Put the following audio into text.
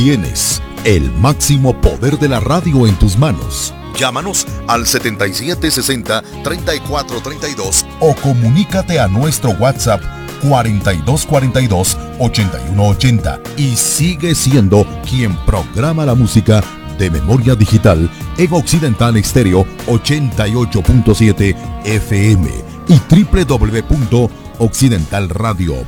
Tienes el máximo poder de la radio en tus manos. Llámanos al 7760-3432 o comunícate a nuestro WhatsApp 4242-8180 y sigue siendo quien programa la música de Memoria Digital en Occidental Estéreo 88.7 FM y www.occidentalradio.com.